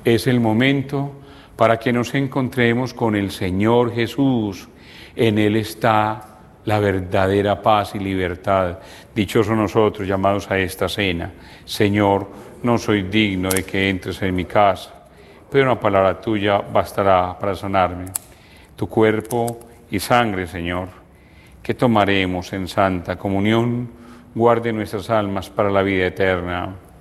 Es el momento para que nos encontremos con el Señor Jesús. En Él está la verdadera paz y libertad. Dichosos nosotros llamados a esta cena. Señor, no soy digno de que entres en mi casa, pero una palabra tuya bastará para sanarme. Tu cuerpo y sangre, Señor, que tomaremos en santa comunión, guarde nuestras almas para la vida eterna.